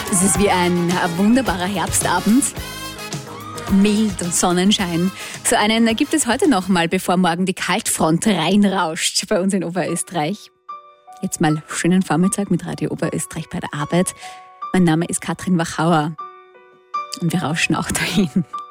Es ist wie ein wunderbarer Herbstabend. Mild und Sonnenschein. So einen gibt es heute noch mal, bevor morgen die Kaltfront reinrauscht bei uns in Oberösterreich. Jetzt mal schönen Vormittag mit Radio Oberösterreich bei der Arbeit. Mein Name ist Katrin Wachauer und wir rauschen auch dahin.